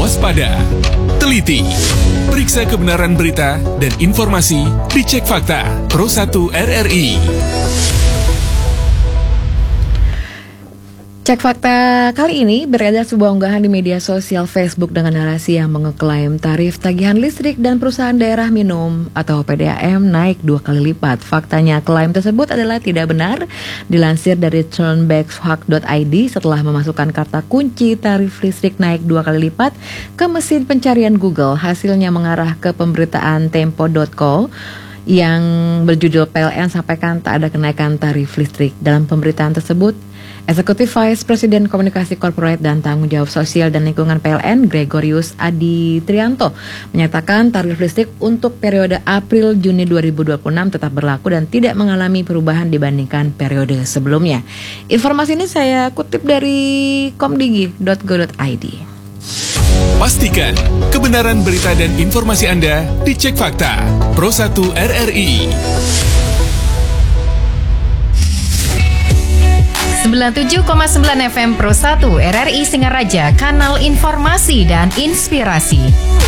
waspada. Teliti, periksa kebenaran berita dan informasi di Cek Fakta Pro 1 RRI. Cek Fakta kali ini beredar sebuah unggahan di media sosial Facebook dengan narasi yang mengeklaim tarif tagihan listrik dan perusahaan daerah minum atau PDAM naik 2 kali lipat. Faktanya klaim tersebut adalah tidak benar. Dilansir dari turnbackshawk.id, setelah memasukkan kata kunci tarif listrik naik 2 kali lipat ke mesin pencarian Google, hasilnya mengarah ke pemberitaan tempo.co yang berjudul PLN sampaikan tak ada kenaikan tarif listrik. Dalam pemberitaan tersebut, Eksekutif Vice President Komunikasi Corporate dan Tanggung Jawab Sosial dan Lingkungan PLN, Gregorius Adi Trianto, menyatakan tarif listrik untuk periode April-Juni 2026 tetap berlaku dan tidak mengalami perubahan dibandingkan periode sebelumnya. Informasi ini saya kutip dari komdigi.go.id. Pastikan kebenaran berita dan informasi Anda di Cek Fakta Pro 1 RRI. 97,9 FM Pro 1 RRI Singaraja, kanal informasi dan inspirasi.